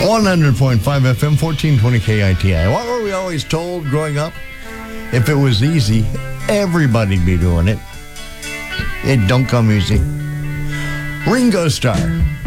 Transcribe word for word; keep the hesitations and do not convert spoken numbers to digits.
one hundred point five F M, fourteen twenty K I T I. What were we always told growing up? If it was easy, everybody'd be doing it. It don't come easy. Ringo Starr.